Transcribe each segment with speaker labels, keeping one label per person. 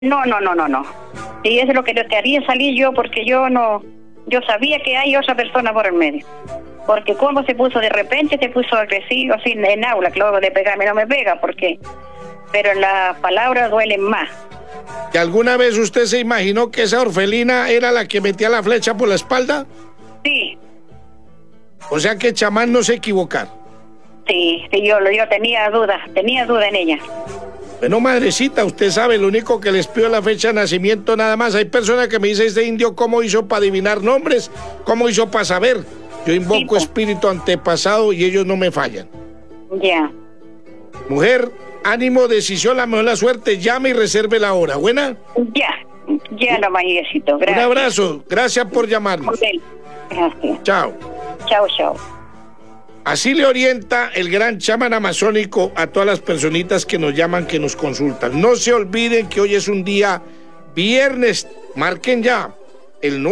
Speaker 1: No, no, no, no, no. Y eso es lo que te haría salir yo, porque yo sabía que hay otra persona por el medio. Porque como se puso de repente, se puso agresivo, así en aula, claro, de pegarme no me pega, porque... Pero las palabras duelen más.
Speaker 2: ¿Y alguna vez usted se imaginó que esa orfelina era la que metía la flecha por la espalda?
Speaker 1: Sí.
Speaker 2: O sea que chamán no se equivocar.
Speaker 1: Sí, yo tenía duda en ella.
Speaker 2: Bueno, madrecita, usted sabe, lo único que les pido es la fecha de nacimiento nada más. Hay personas que me dicen, este indio, ¿cómo hizo para adivinar nombres? ¿Cómo hizo para saber? Yo invoco espíritu antepasado y ellos no me fallan.
Speaker 1: Ya.
Speaker 2: Mujer, ánimo, decisión, la mejor la suerte, llame y reserve la hora. ¿Buena?
Speaker 1: Ya, no, Mayecito, gracias.
Speaker 2: Un abrazo, gracias por llamarnos.
Speaker 1: Okay. Gracias.
Speaker 2: Chao.
Speaker 1: Chao.
Speaker 2: Así le orienta el gran chamán amazónico a todas las personitas que nos llaman, que nos consultan. No se olviden que hoy es un día viernes. Marquen ya el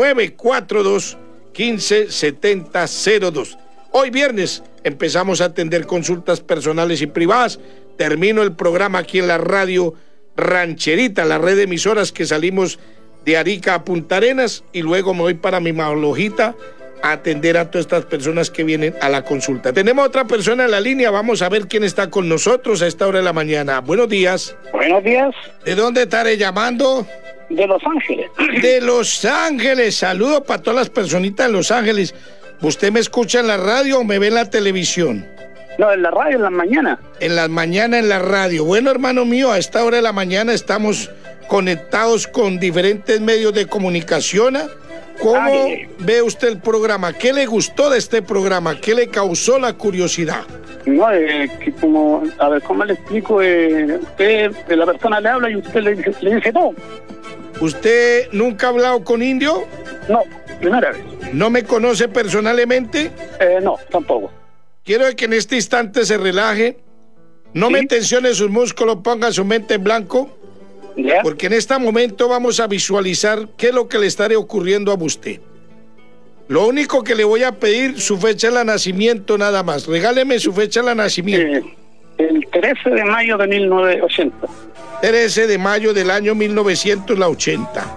Speaker 2: 942-157002. Hoy viernes empezamos a atender consultas personales y privadas. Termino el programa aquí en la radio Rancherita, la red de emisoras que salimos de Arica a Punta Arenas, y luego me voy para mi Maulojita a atender a todas estas personas que vienen a la consulta. Tenemos otra persona en la línea, vamos a ver quién está con nosotros a esta hora de la mañana. Buenos días.
Speaker 3: Buenos días.
Speaker 2: ¿De dónde estaré llamando?
Speaker 3: De Los Ángeles.
Speaker 2: De Los Ángeles. Saludos para todas las personitas de Los Ángeles. ¿Usted me escucha en la radio o me ve en la televisión?
Speaker 3: No, en la radio, en las mañanas.
Speaker 2: En las mañanas en la radio. Bueno, hermano mío, a esta hora de la mañana estamos conectados con diferentes medios de comunicación. ¿Cómo ve usted el programa? ¿Qué le gustó de este programa? ¿Qué le causó la curiosidad?
Speaker 3: No, que como, a ver, ¿cómo le explico? Usted, la persona le habla y usted le dice todo.
Speaker 2: ¿Usted nunca ha hablado con indio?
Speaker 3: No, primera vez.
Speaker 2: ¿No me conoce personalmente?
Speaker 3: No, tampoco.
Speaker 2: Quiero que en este instante se relaje, no me tensione sus músculos, ponga su mente en blanco.
Speaker 3: ¿Ya?
Speaker 2: Porque en este momento vamos a visualizar qué es lo que le estará ocurriendo a usted. Lo único que le voy a pedir, su fecha de nacimiento nada más. Regáleme su fecha de nacimiento.
Speaker 3: El 13 de mayo de 1980.
Speaker 2: 13 de mayo del año 1980.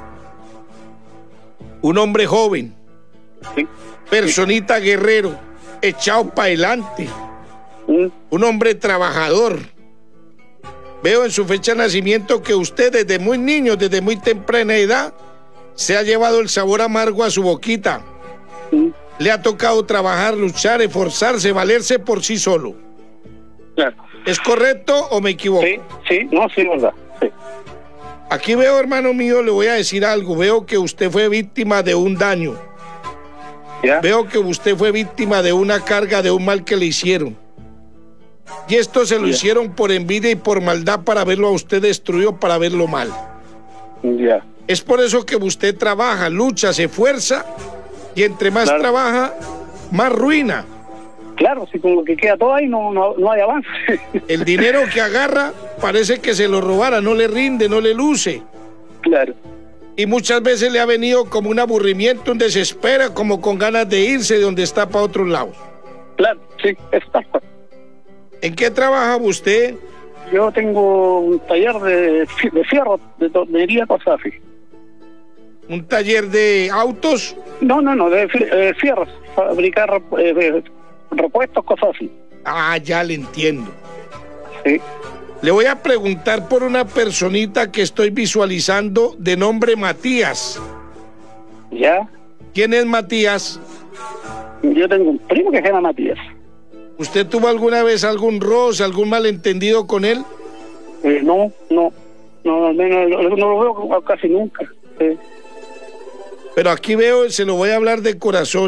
Speaker 2: Un hombre joven.
Speaker 3: Sí.
Speaker 2: Personita guerrero, echado para adelante. Un hombre trabajador. Veo en su fecha de nacimiento que usted desde muy niño, desde muy temprana edad, se ha llevado el sabor amargo a su boquita. Le ha tocado trabajar, luchar, esforzarse, valerse por sí solo.
Speaker 3: Claro.
Speaker 2: ¿Es correcto o me equivoco?
Speaker 3: Sí, verdad. Sí.
Speaker 2: Aquí veo, hermano mío, le voy a decir algo. Veo que usted fue víctima de un daño.
Speaker 3: ¿Ya?
Speaker 2: Veo que usted fue víctima de una carga, de un mal que le hicieron. Y esto se lo hicieron por envidia y por maldad, para verlo a usted destruido, para verlo mal.
Speaker 3: Ya.
Speaker 2: Es por eso que usted trabaja, lucha, se esfuerza, y entre más trabaja, más ruina.
Speaker 3: Claro, si con lo que queda todo ahí no hay avance.
Speaker 2: El dinero que agarra parece que se lo robara, no le rinde, no le luce.
Speaker 3: Claro.
Speaker 2: Y muchas veces le ha venido como un aburrimiento, un desespero, como con ganas de irse de donde está para otros lados.
Speaker 3: Claro, sí, está.
Speaker 2: ¿En qué trabaja usted?
Speaker 3: Yo tengo un taller de fierro, de tornería Cosafi.
Speaker 2: ¿Un taller de autos?
Speaker 3: No, de fierros, fabricar repuestos Cosafi.
Speaker 2: Ah, ya le entiendo.
Speaker 3: Sí.
Speaker 2: Le voy a preguntar por una personita que estoy visualizando de nombre Matías.
Speaker 3: ¿Ya?
Speaker 2: ¿Quién es Matías?
Speaker 3: Yo tengo un primo que se llama Matías.
Speaker 2: ¿Usted tuvo alguna vez algún roce, algún malentendido con él?
Speaker 3: No, al menos no lo veo casi nunca.
Speaker 2: Pero aquí veo, se lo voy a hablar de corazón.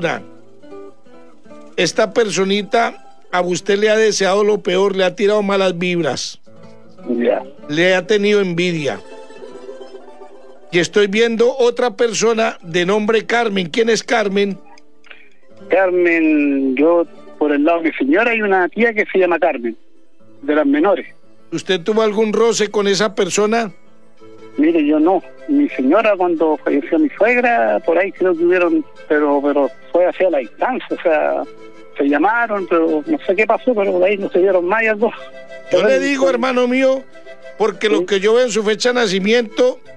Speaker 2: Esta personita a usted le ha deseado lo peor, le ha tirado malas vibras.
Speaker 3: Ya.
Speaker 2: Le ha tenido envidia. Y estoy viendo otra persona de nombre Carmen. ¿Quién es Carmen?
Speaker 3: Carmen, yo por el lado de mi señora hay una tía que se llama Carmen, de las menores.
Speaker 2: ¿Usted tuvo algún roce con esa persona?
Speaker 3: Mire, yo no. Mi señora, cuando falleció mi suegra, por ahí creo que hubieron, pero fue hacia la distancia, o sea, se llamaron, pero no sé qué pasó, pero por ahí no se dieron más las dos.
Speaker 2: Yo le digo, hermano mío, porque lo que yo veo en su fecha de nacimiento